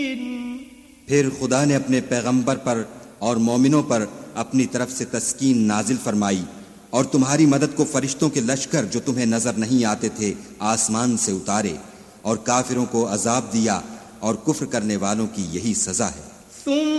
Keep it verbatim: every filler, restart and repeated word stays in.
फिर खुदा ने अपने पैगंबर पर और मोमिनों पर अपनी तरफ से तस्कीन नाजिल फरमाई और तुम्हारी मदद को फरिश्तों के लश्कर जो तुम्हें नजर नहीं आते थे आसमान से उतारे और काफिरों को अजाब दिया और कुफ्र करने वालों की यही सजा है।